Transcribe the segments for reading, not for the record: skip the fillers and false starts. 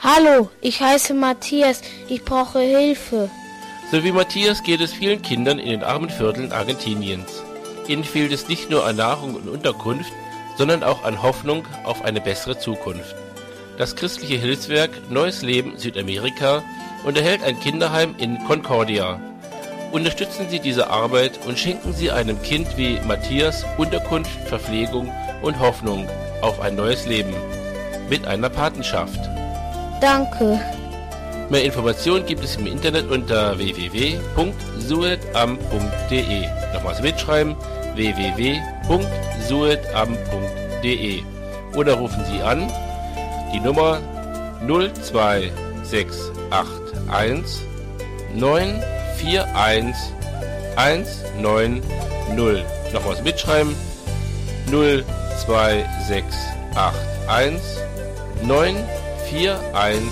Hallo, ich heiße Matthias, ich brauche Hilfe. So wie Matthias geht es vielen Kindern in den armen Vierteln Argentiniens. Ihnen fehlt es nicht nur an Nahrung und Unterkunft, sondern auch an Hoffnung auf eine bessere Zukunft. Das christliche Hilfswerk Neues Leben Südamerika unterhält ein Kinderheim in Concordia. Unterstützen Sie diese Arbeit und schenken Sie einem Kind wie Matthias Unterkunft, Verpflegung und Hoffnung auf ein neues Leben mit einer Patenschaft. Danke. Mehr Informationen gibt es im Internet unter www.suedam.de. Nochmals mitschreiben, www.suedam.de. Oder rufen Sie an die Nummer 02681 941 190. Nochmals mitschreiben, 02681 941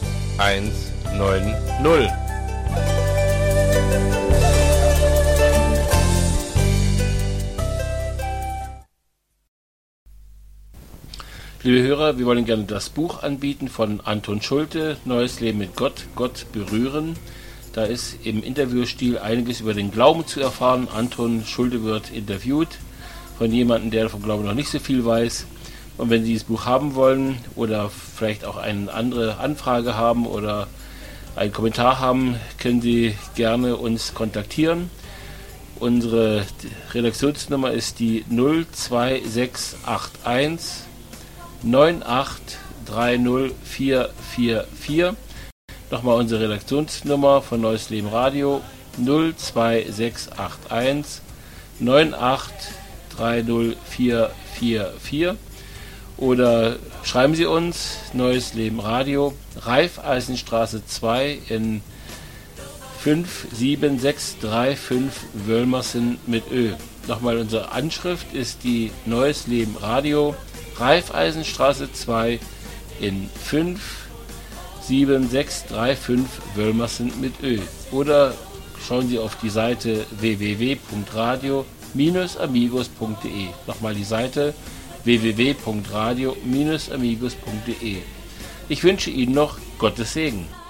190. Liebe Hörer, wir wollen gerne das Buch anbieten von Anton Schulte, Neues Leben mit Gott, Gott berühren. Da ist im Interviewstil einiges über den Glauben zu erfahren. Anton Schulte wird interviewt von jemandem, der vom Glauben noch nicht so viel weiß. Und wenn Sie dieses Buch haben wollen oder vielleicht auch eine andere Anfrage haben oder einen Kommentar haben, können Sie gerne uns kontaktieren. Unsere Redaktionsnummer ist die 02681 9830444. Nochmal unsere Redaktionsnummer von Neues Leben Radio 02681 9830444. Oder schreiben Sie uns, Neues Leben Radio, Raiffeisenstraße 2 in 57635 Wölmersen mit Ö. Nochmal unsere Anschrift ist die Neues Leben Radio, Raiffeisenstraße 2 in 57635 Wölmersen mit Ö. Oder schauen Sie auf die Seite www.radio-amigos.de. Nochmal die Seite www.radio-amigos.de. Ich wünsche Ihnen noch Gottes Segen.